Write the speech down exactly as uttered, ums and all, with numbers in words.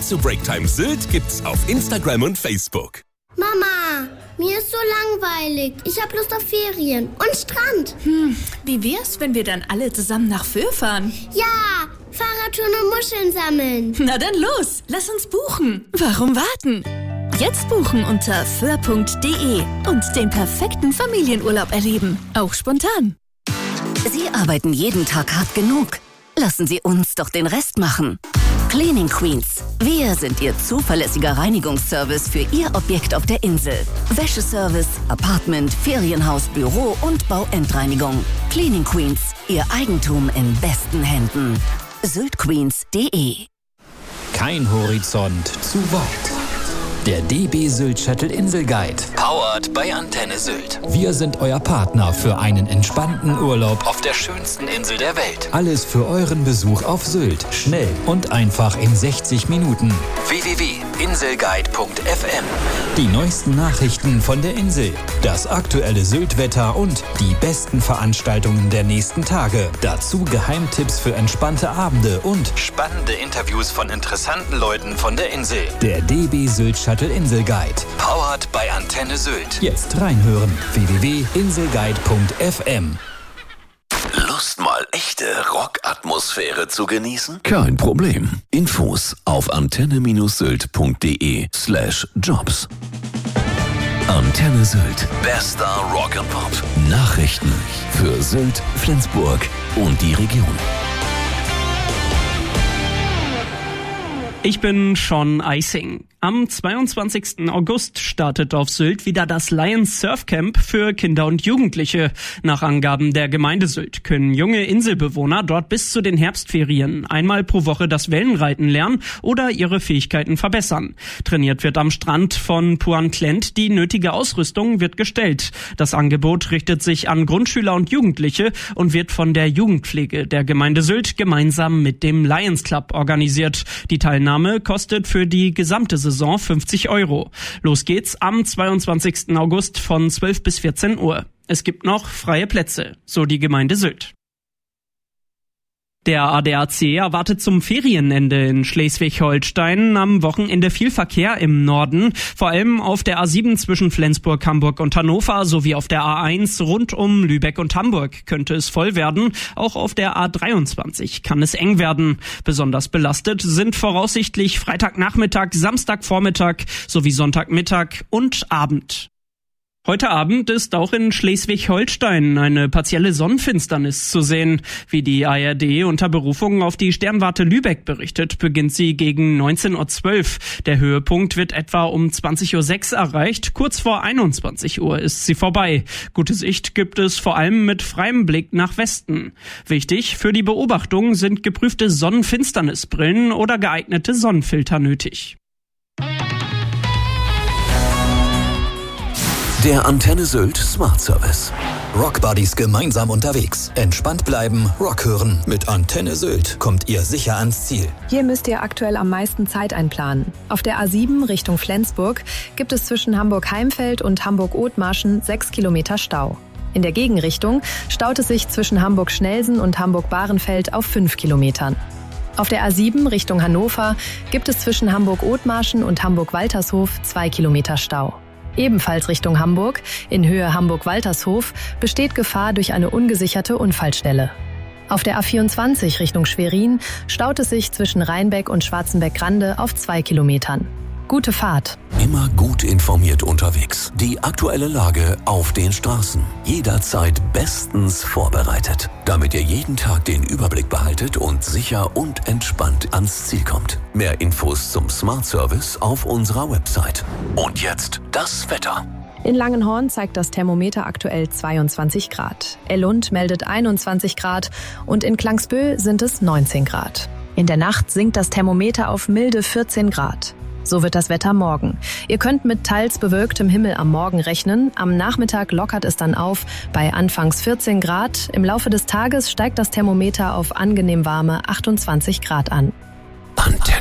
zu Breaktime Sylt gibt's auf Instagram und Facebook. Mama, mir ist so langweilig. Ich hab Lust auf Ferien und Strand. Hm, wie wär's, wenn wir dann alle zusammen nach Föhr fahren? Ja, Fahrradtouren und Muscheln sammeln. Na dann los, lass uns buchen. Warum warten? Jetzt buchen unter föhr punkt de und den perfekten Familienurlaub erleben. Auch spontan. Sie arbeiten jeden Tag hart genug. Lassen Sie uns doch den Rest machen. Cleaning Queens. Wir sind Ihr zuverlässiger Reinigungsservice für Ihr Objekt auf der Insel. Wäscheservice, Apartment, Ferienhaus, Büro und Bauendreinigung. Cleaning Queens. Ihr Eigentum in besten Händen. syltqueens punkt de. Kein Horizont zu weit. Der D B Sylt Shuttle Insel Guide. Powered bei Antenne Sylt. Wir sind euer Partner für einen entspannten Urlaub auf der schönsten Insel der Welt. Alles für euren Besuch auf Sylt. Schnell und einfach in sechzig Minuten. w w w punkt inselguide punkt f m. Die neuesten Nachrichten von der Insel. Das aktuelle Sylt-Wetter und die besten Veranstaltungen der nächsten Tage. Dazu Geheimtipps für entspannte Abende und spannende Interviews von interessanten Leuten von der Insel. Der D B Sylt Shuttle Insel Guide. Powered bei Antenne Sylt. Jetzt reinhören. w w w punkt inselguide punkt f m. Lust mal echte Rockatmosphäre zu genießen? Kein Problem. Infos auf antenne-sylt.de slash jobs. Antenne Sylt. Bester Rock and Pop. Nachrichten für Sylt, Flensburg und die Region. Ich bin Sean Eising. Am zweiundzwanzigsten August startet auf Sylt wieder das Lions Surf Camp für Kinder und Jugendliche. Nach Angaben der Gemeinde Sylt können junge Inselbewohner dort bis zu den Herbstferien einmal pro Woche das Wellenreiten lernen oder ihre Fähigkeiten verbessern. Trainiert wird am Strand von Puan Klent, die nötige Ausrüstung wird gestellt. Das Angebot richtet sich an Grundschüler und Jugendliche und wird von der Jugendpflege der Gemeinde Sylt gemeinsam mit dem Lions Club organisiert. Die Teilnahme kostet für die gesamte Saison fünfzig Euro. Los geht's am zweiundzwanzigsten August von zwölf bis vierzehn Uhr. Es gibt noch freie Plätze, so die Gemeinde Sylt. Der A D A C erwartet zum Ferienende in Schleswig-Holstein am Wochenende viel Verkehr im Norden. Vor allem auf der A sieben zwischen Flensburg, Hamburg und Hannover sowie auf der A eins rund um Lübeck und Hamburg könnte es voll werden. Auch auf der A dreiundzwanzig kann es eng werden. Besonders belastet sind voraussichtlich Freitagnachmittag, Samstagvormittag sowie Sonntagmittag und Abend. Heute Abend ist auch in Schleswig-Holstein eine partielle Sonnenfinsternis zu sehen. Wie die A R D unter Berufung auf die Sternwarte Lübeck berichtet, beginnt sie gegen neunzehn Uhr zwölf. Der Höhepunkt wird etwa um zwanzig Uhr sechs erreicht. Kurz vor einundzwanzig Uhr ist sie vorbei. Gute Sicht gibt es vor allem mit freiem Blick nach Westen. Wichtig für die Beobachtung sind geprüfte Sonnenfinsternisbrillen oder geeignete Sonnenfilter nötig. Der Antenne Sylt Smart Service. Rockbuddies gemeinsam unterwegs. Entspannt bleiben, Rock hören. Mit Antenne Sylt kommt ihr sicher ans Ziel. Hier müsst ihr aktuell am meisten Zeit einplanen. Auf der A sieben Richtung Flensburg gibt es zwischen Hamburg-Heimfeld und Hamburg-Othmarschen sechs Kilometer Stau. In der Gegenrichtung staut es sich zwischen Hamburg-Schnelsen und Hamburg-Bahrenfeld auf fünf Kilometern. Auf der A sieben Richtung Hannover gibt es zwischen Hamburg-Othmarschen und Hamburg-Waltershof zwei Kilometer Stau. Ebenfalls Richtung Hamburg, in Höhe Hamburg-Waltershof, besteht Gefahr durch eine ungesicherte Unfallstelle. Auf der A vierundzwanzig Richtung Schwerin staut es sich zwischen Rheinbeck und Schwarzenbeck-Grande auf zwei Kilometern. Gute Fahrt. Immer gut informiert unterwegs. Die aktuelle Lage auf den Straßen. Jederzeit bestens vorbereitet. Damit ihr jeden Tag den Überblick behaltet und sicher und entspannt ans Ziel kommt. Mehr Infos zum Smart Service auf unserer Website. Und jetzt das Wetter. In Langenhorn zeigt das Thermometer aktuell zweiundzwanzig Grad. Ellund meldet einundzwanzig Grad und in Klangsbühl sind es neunzehn Grad. In der Nacht sinkt das Thermometer auf milde vierzehn Grad. So wird das Wetter morgen. Ihr könnt mit teils bewölktem Himmel am Morgen rechnen. Am Nachmittag lockert es dann auf bei anfangs vierzehn Grad. Im Laufe des Tages steigt das Thermometer auf angenehm warme achtundzwanzig Grad an. Antenne.